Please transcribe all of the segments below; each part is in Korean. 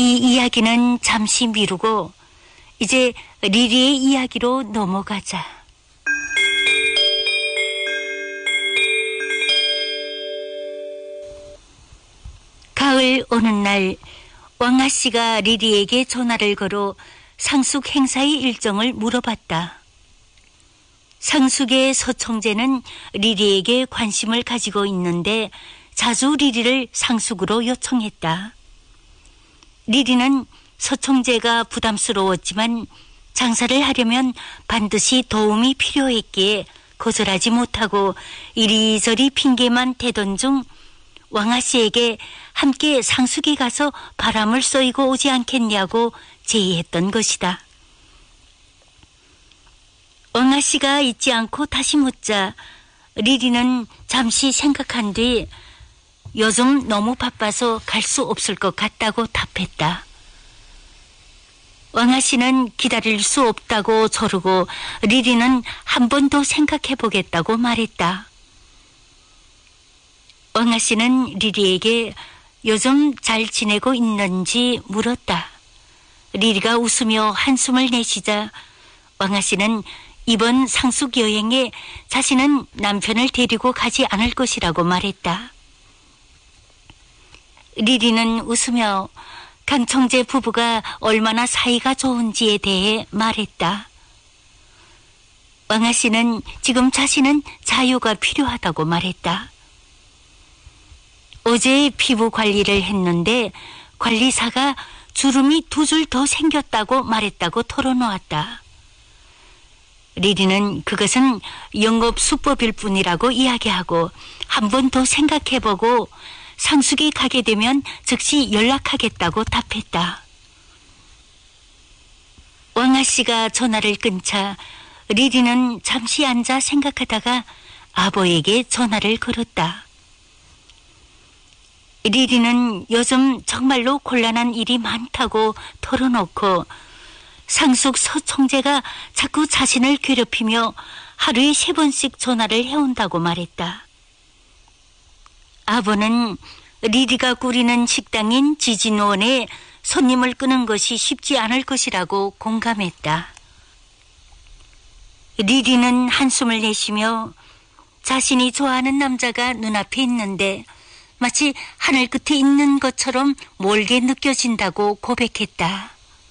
이 이야기는 잠시 미루고 이제 리리의 이야기로 넘어가자. 가을 오는 날 왕아씨가 리리에게 전화를 걸어 상숙 행사의 일정을 물어봤다. 상숙의 서총재는 리리에게 관심을 가지고 있는데 자주 리리를 상숙으로 요청했다. 리리는 서총재가 부담스러웠지만 장사를 하려면 반드시 도움이 필요했기에 거절하지 못하고 이리저리 핑계만 대던 중 왕아씨에게 함께 상숙이 가서 바람을 쏘이고 오지 않겠냐고 제의했던 것이다. 왕아씨가 잊지 않고 다시 묻자 리리는 잠시 생각한 뒤 요즘 너무 바빠서 갈 수 없을 것 같다고 답했다. 왕아씨는 기다릴 수 없다고 저르고 리리는 한 번 더 생각해보겠다고 말했다. 왕아씨는 리리에게 요즘 잘 지내고 있는지 물었다. 리리가 웃으며 한숨을 내쉬자 왕아씨는 이번 상숙 여행에 자신은 남편을 데리고 가지 않을 것이라고 말했다. 리리는 웃으며 강청재 부부가 얼마나 사이가 좋은지에 대해 말했다. 왕아씨는 지금 자신은 자유가 필요하다고 말했다. 어제 피부 관리를 했는데 관리사가 주름이 2줄 더 생겼다고 말했다고 털어놓았다. 리리는 그것은 영업 수법일 뿐이라고 이야기하고 한 번 더 생각해보고 상숙이 가게 되면 즉시 연락하겠다고 답했다. 왕아씨가 전화를 끊자 리리는 잠시 앉아 생각하다가 아버에게 전화를 걸었다. 리리는 요즘 정말로 곤란한 일이 많다고 털어놓고 상숙 서총재가 자꾸 자신을 괴롭히며 하루에 3번씩 전화를 해온다고 말했다. 아버는 리리가 꾸리는 식당인 지진원에 손님을 끄는 것이 쉽지 않을 것이라고 공감했다. 리리는 한숨을 내쉬며 자신이 좋아하는 남자가 눈앞에 있는데 마치 하늘 끝에 있는 것처럼 멀게 느껴진다고 고백했다.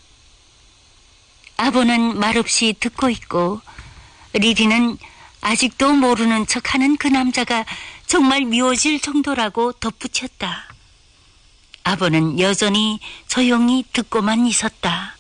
아버는 말없이 듣고 있고 리리는 아직도 모르는 척하는 그 남자가 정말 미워질 정도라고 덧붙였다. 아버는 여전히 조용히 듣고만 있었다.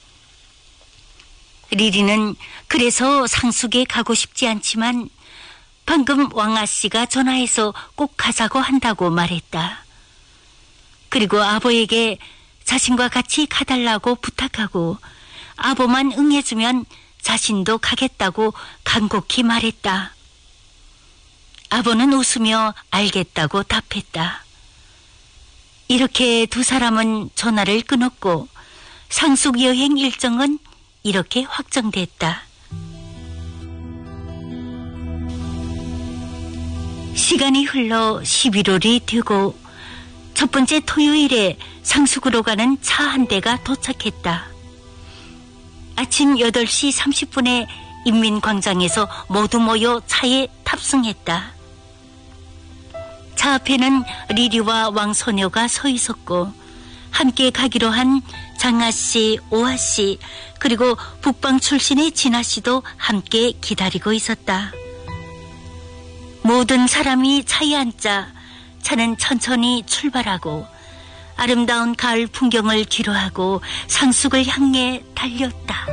리리는 그래서 상숙에 가고 싶지 않지만 방금 왕아씨가 전화해서 꼭 가자고 한다고 말했다. 그리고 아버에게 자신과 같이 가달라고 부탁하고 아버만 응해주면 자신도 가겠다고 간곡히 말했다. 아버는 웃으며 알겠다고 답했다. 이렇게 두 사람은 전화를 끊었고 상숙 여행 일정은 이렇게 확정됐다. 시간이 흘러 11월이 되고 첫 번째 토요일에 상숙으로 가는 차 한 대가 도착했다. 아침 8시 30분에 인민광장에서 모두 모여 차에 탑승했다. 차 앞에는 리리와 왕소녀가 서 있었고 함께 가기로 한 장아씨, 오아씨 그리고 북방 출신의 진아씨도 함께 기다리고 있었다. 모든 사람이 차에 앉자 차는 천천히 출발하고 아름다운 가을 풍경을 뒤로하고 상숙을 향해 달렸다.